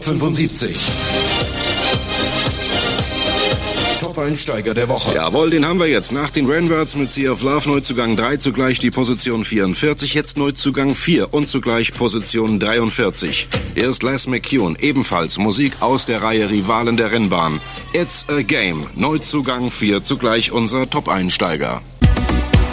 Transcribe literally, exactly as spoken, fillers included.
Top fünfundsiebzig. Top-Einsteiger der Woche. Jawohl, den haben wir jetzt. Nach den Ranwards mit Sea of Love Neuzugang drei, zugleich die Position vierundvierzig, jetzt Neuzugang vier und zugleich Position dreiundvierzig. Hier ist Les McCune, ebenfalls Musik aus der Reihe Rivalen der Rennbahn. It's a Game, Neuzugang vier, zugleich unser Top-Einsteiger.